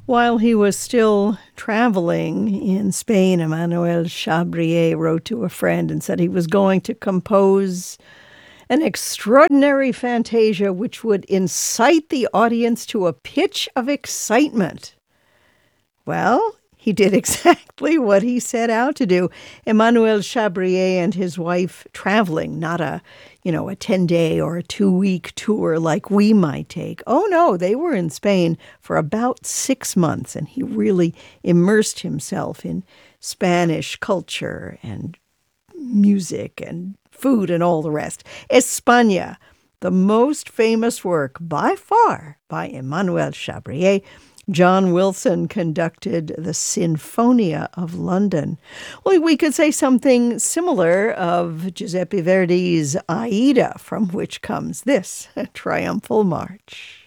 While he was still traveling in Spain, Emmanuel Chabrier wrote to a friend and said he was going to compose an extraordinary fantasia which would incite the audience to a pitch of excitement. Well, he did exactly what he set out to do. Emmanuel Chabrier and his wife traveling, not a 10-day or a 2-week tour like we might take. Oh, no, they were in Spain for about 6 months, and he really immersed himself in Spanish culture and music and food and all the rest. España, the most famous work by far by Emmanuel Chabrier. John Wilson conducted the Sinfonia of London. Well, we could say something similar of Giuseppe Verdi's Aida, from which comes this triumphal march.